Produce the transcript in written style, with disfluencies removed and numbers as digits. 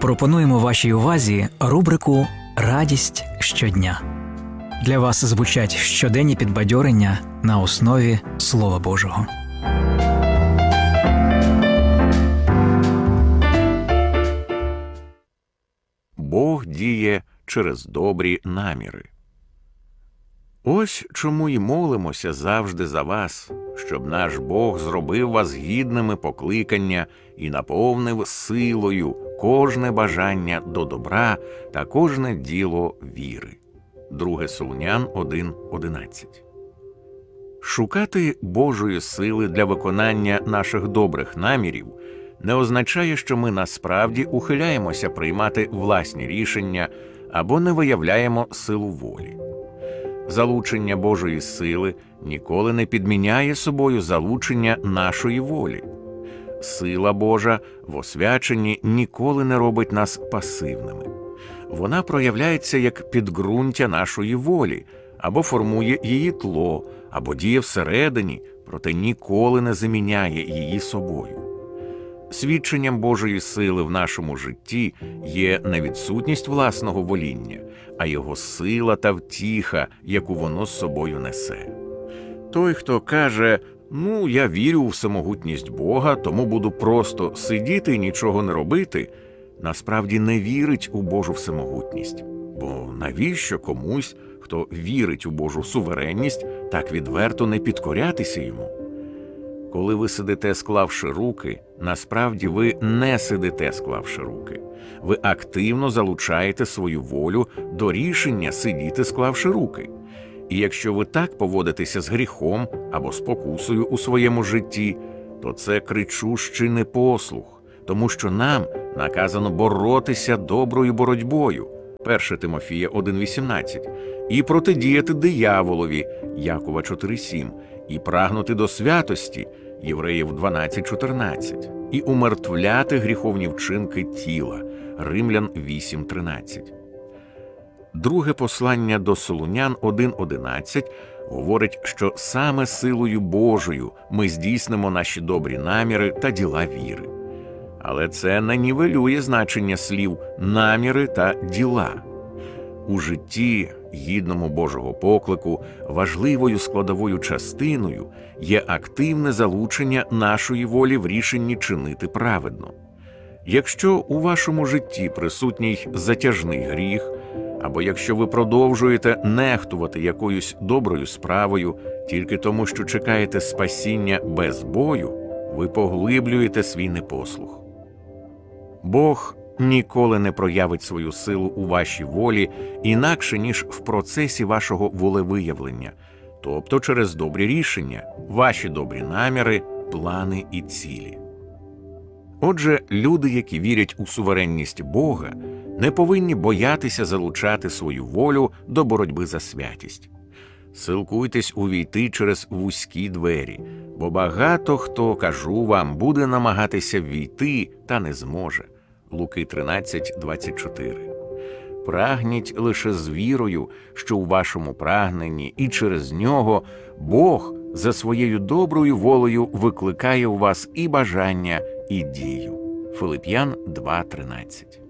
Пропонуємо вашій увазі рубрику «Радість щодня». Для вас звучать щоденні підбадьорення на основі Слова Божого. Бог діє через добрі наміри. Ось чому й молимося завжди за вас, щоб наш Бог зробив вас гідними покликання і наповнив силою кожне бажання до добра та кожне діло віри. 2 Солунян 1:11. Шукати Божої сили для виконання наших добрих намірів не означає, що ми насправді ухиляємося приймати власні рішення або не виявляємо силу волі. Залучення Божої сили ніколи не підміняє собою залучення нашої волі. Сила Божа в освяченні ніколи не робить нас пасивними. Вона проявляється як підґрунтя нашої волі, або формує її тло, або діє всередині, проте ніколи не заміняє її собою. Свідченням Божої сили в нашому житті є не відсутність власного воління, а його сила та втіха, яку воно з собою несе. Той, хто каже: я вірю у всемогутність Бога, тому буду просто сидіти і нічого не робити, насправді не вірить у Божу всемогутність. Бо навіщо комусь, хто вірить у Божу суверенність, так відверто не підкорятися йому? Коли ви сидите, склавши руки, насправді ви не сидите, склавши руки. Ви активно залучаєте свою волю до рішення сидіти, склавши руки. І якщо ви так поводитеся з гріхом або спокусою у своєму житті, то це кричущий непослух, тому що нам наказано боротися доброю боротьбою, 1 Тимофія 1:18, і протидіяти дияволові, Якова 4:7, і прагнути до святості, Євреїв 12:14, і умертвляти гріховні вчинки тіла, Римлян 8:13. Друге послання до Солунян 1:11 говорить, що саме силою Божою ми здійснимо наші добрі наміри та діла віри. Але це не нівелює значення слів «наміри» та «діла». У житті, гідному Божого поклику, важливою складовою частиною є активне залучення нашої волі в рішенні чинити праведно. Якщо у вашому житті присутній затяжний гріх, або якщо ви продовжуєте нехтувати якоюсь доброю справою тільки тому, що чекаєте спасіння без бою, ви поглиблюєте свій непослух. Бог ніколи не проявить свою силу у вашій волі інакше, ніж в процесі вашого волевиявлення, тобто через добрі рішення, ваші добрі наміри, плани і цілі. Отже, люди, які вірять у суверенність Бога, не повинні боятися залучати свою волю до боротьби за святість. Силкуйтесь увійти через вузькі двері, бо багато хто, кажу вам, буде намагатися ввійти та не зможе. Луки 13:24. Прагніть лише з вірою, що у вашому прагненні і через нього Бог за своєю доброю волею викликає у вас і бажання, і дію. Филип'ян 2:13.